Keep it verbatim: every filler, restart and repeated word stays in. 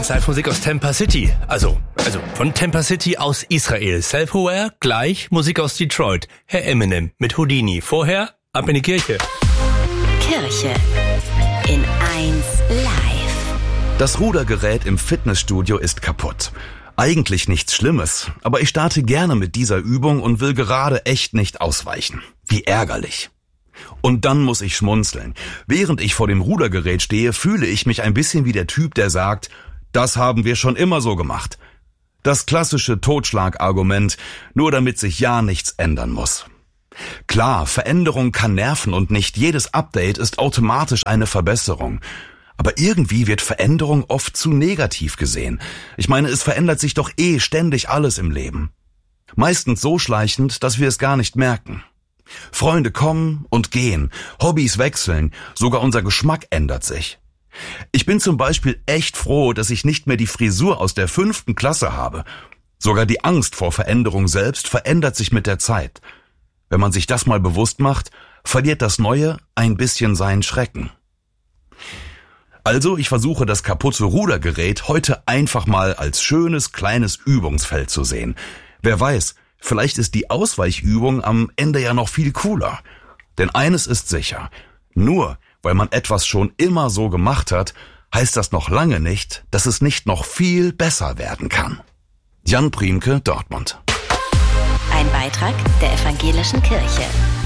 ist Live-Musik aus Tampa City. Also, also von Tampa City aus Israel. Self-Aware, gleich Musik aus Detroit. Herr Eminem mit Houdini. Vorher ab in die Kirche. Kirche in eins live. Das Rudergerät im Fitnessstudio ist kaputt. Eigentlich nichts Schlimmes, aber ich starte gerne mit dieser Übung und will gerade echt nicht ausweichen. Wie ärgerlich. Und dann muss ich schmunzeln. Während ich vor dem Rudergerät stehe, fühle ich mich ein bisschen wie der Typ, der sagt, das haben wir schon immer so gemacht. Das klassische Totschlagargument, nur damit sich ja nichts ändern muss. Klar, Veränderung kann nerven und nicht jedes Update ist automatisch eine Verbesserung. Aber irgendwie wird Veränderung oft zu negativ gesehen. Ich meine, es verändert sich doch eh ständig alles im Leben. Meistens so schleichend, dass wir es gar nicht merken. Freunde kommen und gehen, Hobbys wechseln, sogar unser Geschmack ändert sich. Ich bin zum Beispiel echt froh, dass ich nicht mehr die Frisur aus der fünften Klasse habe. Sogar die Angst vor Veränderung selbst verändert sich mit der Zeit. Wenn man sich das mal bewusst macht, verliert das Neue ein bisschen seinen Schrecken. Also, ich versuche das kaputte Rudergerät heute einfach mal als schönes kleines Übungsfeld zu sehen. Wer weiß, vielleicht ist die Ausweichübung am Ende ja noch viel cooler. Denn eines ist sicher, nur weil man etwas schon immer so gemacht hat, heißt das noch lange nicht, dass es nicht noch viel besser werden kann. Jan Priemke, Dortmund. Ein Beitrag der Evangelischen Kirche.